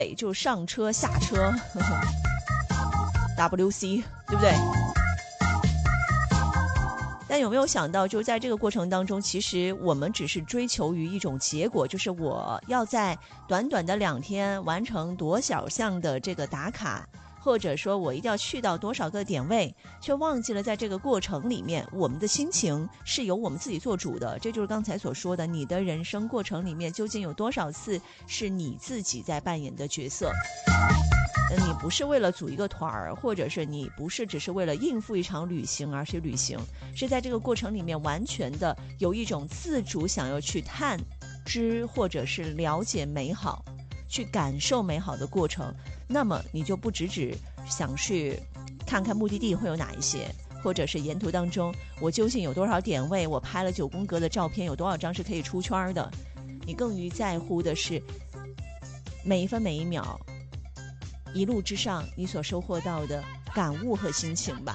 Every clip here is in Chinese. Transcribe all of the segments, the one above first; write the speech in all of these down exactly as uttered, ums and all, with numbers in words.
就上车下车W C 对不对？但有没有想到，就在这个过程当中，其实我们只是追求于一种结果，就是我要在短短的两天完成多少项的这个打卡，或者说我一定要去到多少个点位，却忘记了在这个过程里面，我们的心情是由我们自己做主的。这就是刚才所说的，你的人生过程里面究竟有多少次是你自己在扮演的角色。你不是为了组一个团儿，或者是你不是只是为了应付一场旅行而去旅行，是在这个过程里面完全的有一种自主想要去探知或者是了解美好，去感受美好的过程。那么你就不只只想去看看目的地会有哪一些，或者是沿途当中我究竟有多少点位，我拍了九宫格的照片有多少张是可以出圈的，你更于在乎的是每一分每一秒一路之上你所收获到的感悟和心情吧。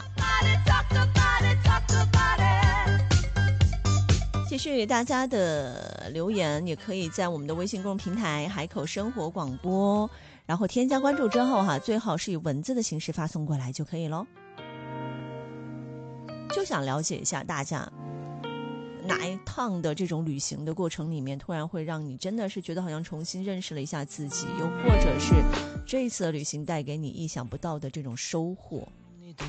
继续大家的留言，也可以在我们的微信公众平台海口生活广播，然后添加关注之后哈，最好是以文字的形式发送过来就可以咯。就想了解一下大家哪一趟的这种旅行的过程里面，突然会让你真的是觉得好像重新认识了一下自己，又或者是这一次的旅行带给你意想不到的这种收获。